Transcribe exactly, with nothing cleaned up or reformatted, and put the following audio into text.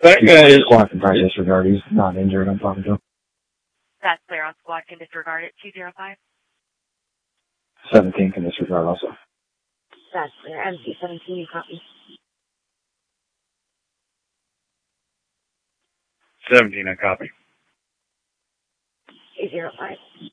That guy is... Squad can probably disregard. He's not injured. I'm talking to him. That's clear on squad. Can disregard it. two zero five. seventeen can disregard also. That's clear. M C seventeen, you copy. seventeen, I copy. two zero five.